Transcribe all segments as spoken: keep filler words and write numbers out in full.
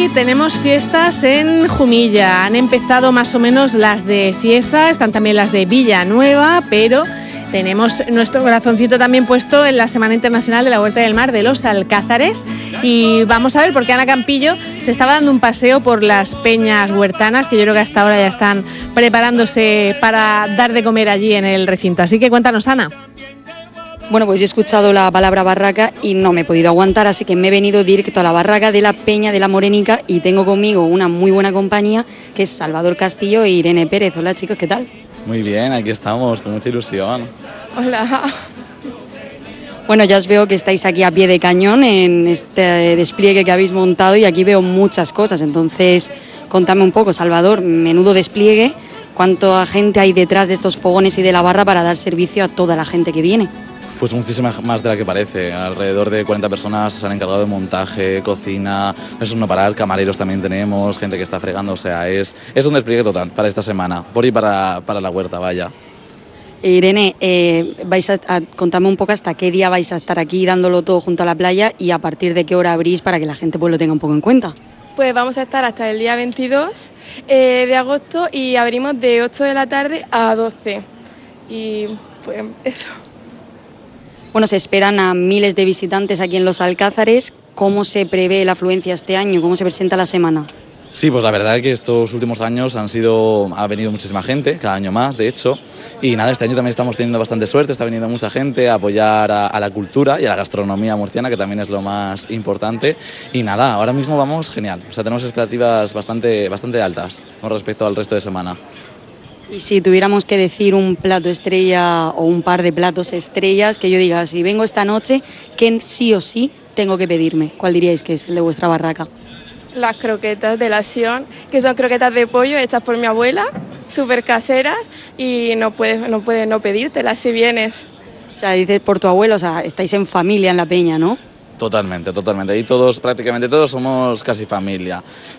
Hoy tenemos fiestas en Jumilla. Han empezado más o menos las de Cieza, están también las de Villanueva, pero tenemos nuestro corazoncito también puesto en la Semana Internacional de la Huerta del Mar de los Alcázares. Y vamos a ver, porque Ana Campillo se estaba dando un paseo por las peñas huertanas, que yo creo que hasta ahora ya están preparándose para dar de comer allí en el recinto. Así que cuéntanos, Ana. Bueno, pues yo he escuchado la palabra barraca y no me he podido aguantar, así que me he venido directo a la barraca de la Peña de la Morenica y tengo conmigo una muy buena compañía, que es Salvador Castillo e Irene Pérez. Hola, chicos, ¿qué tal? Muy bien, aquí estamos, con mucha ilusión. Hola. Bueno, ya os veo que estáis aquí a pie de cañón en este despliegue que habéis montado y aquí veo muchas cosas. Entonces, contame un poco, Salvador, menudo despliegue, ¿cuánta gente hay detrás de estos fogones y de la barra para dar servicio a toda la gente que viene? Pues muchísima más de la que parece, alrededor de cuarenta personas se han encargado de montaje, cocina, eso es no parar, camareros también tenemos, gente que está fregando, o sea, es, es un despliegue total para esta semana, por y para, para la huerta, vaya. Irene, eh, vais a, a contarme un poco hasta qué día vais a estar aquí dándolo todo junto a la playa y a partir de qué hora abrís para que la gente pues lo tenga un poco en cuenta. Pues vamos a estar hasta el día veintidós eh, de agosto y abrimos de ocho de la tarde a doce y pues eso. Bueno, se esperan a miles de visitantes aquí en Los Alcázares. ¿Cómo se prevé la afluencia este año? ¿Cómo se presenta la semana? Sí, pues la verdad es que estos últimos años han sido, ha venido muchísima gente, cada año más, de hecho, y nada, este año también estamos teniendo bastante suerte, está viniendo mucha gente a apoyar a, a la cultura y a la gastronomía murciana, que también es lo más importante, y nada, ahora mismo vamos genial, o sea, tenemos expectativas bastante, bastante altas con respecto al resto de semana. Y si tuviéramos que decir un plato estrella o un par de platos estrellas, que yo diga, si vengo esta noche, ¿qué sí o sí tengo que pedirme? ¿Cuál diríais que es el de vuestra barraca? Las croquetas de la Sion, que son croquetas de pollo hechas por mi abuela, súper caseras, y no puedes, no puedes no pedírtelas si vienes. O sea, dices por tu abuelo, o sea, estáis en familia en la peña, ¿no? Totalmente, totalmente. Ahí todos, prácticamente todos somos casi familia.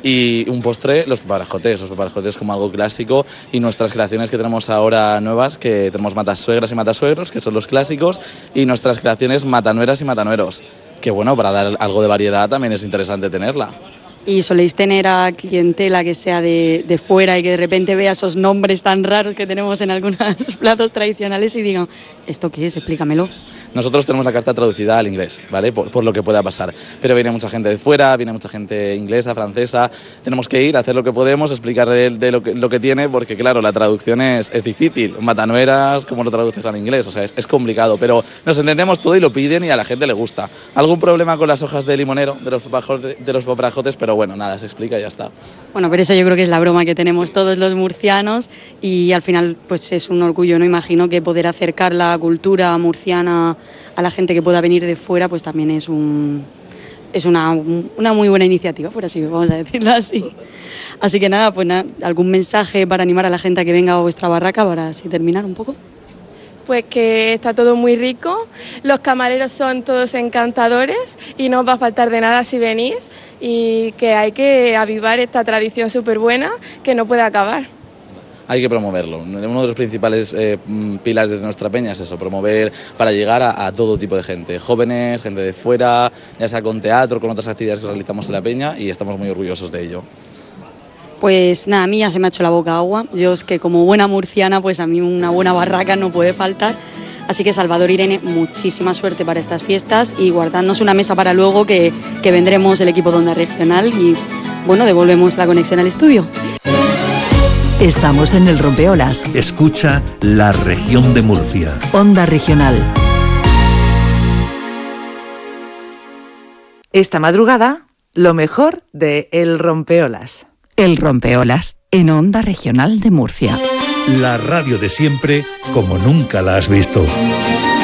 Y un postre, los preparajotes, los preparajotes como algo clásico y nuestras creaciones que tenemos ahora nuevas, que tenemos matasuegras y matasuegros, que son los clásicos, y nuestras creaciones matanueras y matanueros, que bueno, para dar algo de variedad también es interesante tenerla. ¿Y soléis tener a clientela que sea de, de fuera y que de repente vea esos nombres tan raros que tenemos en algunos platos tradicionales y digan, ¿esto qué es? Explícamelo. Nosotros tenemos la carta traducida al inglés, ¿vale? Por, por lo que pueda pasar. Pero viene mucha gente de fuera, viene mucha gente inglesa, francesa. Tenemos que ir a hacer lo que podemos, explicarle de lo que, lo que tiene, porque claro, la traducción es, es difícil. Matanueras, ¿cómo lo traduces al inglés? O sea, es, es complicado, pero nos entendemos todo y lo piden y a la gente le gusta. Algún problema con las hojas de limonero, de los paprajotes, de los paprajotes, pero bueno, nada, se explica y ya está. Bueno, pero eso yo creo que es la broma que tenemos todos los murcianos y al final pues es un orgullo, ¿no? Imagino que poder acercar la cultura murciana a la gente que pueda venir de fuera, pues también es un es una, una muy buena iniciativa, por así vamos a decirlo así. Así que nada, pues nada, algún mensaje para animar a la gente a que venga a vuestra barraca para así terminar un poco. Pues que está todo muy rico, los camareros son todos encantadores y no os va a faltar de nada si venís y que hay que avivar esta tradición súper buena que no puede acabar. Hay que promoverlo. Uno de los principales eh, pilares de nuestra peña es eso, promover para llegar a, a todo tipo de gente, jóvenes, gente de fuera, ya sea con teatro, con otras actividades que realizamos en la peña y estamos muy orgullosos de ello. Pues nada, a mí ya se me ha hecho la boca agua. Yo es que como buena murciana, pues a mí una buena barraca no puede faltar. Así que Salvador, Irene, muchísima suerte para estas fiestas y guardadnos una mesa para luego que, que vendremos el equipo de Onda Regional y bueno, devolvemos la conexión al estudio. Estamos en el Rompeolas. Escucha La Región de Murcia. Onda Regional. Esta madrugada, lo mejor de El Rompeolas. El Rompeolas, en Onda Regional de Murcia. La radio de siempre, como nunca la has visto.